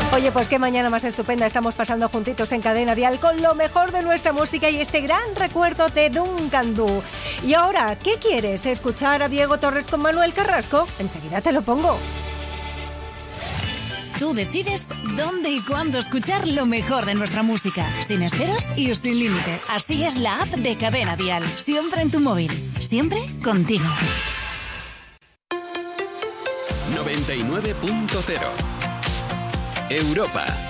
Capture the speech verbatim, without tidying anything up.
Oye, pues qué mañana más estupenda estamos pasando juntitos en Cadena Dial con lo mejor de nuestra música y este gran recuerdo de Duncan Du. Y ahora, ¿qué quieres? ¿Escuchar a Diego Torres con Manuel Carrasco? Enseguida te lo pongo. Tú decides dónde y cuándo escuchar lo mejor de nuestra música, sin esperas y sin límites. Así es la app de Cadena Dial, siempre en tu móvil, siempre contigo. noventa y nueve punto cero Europa.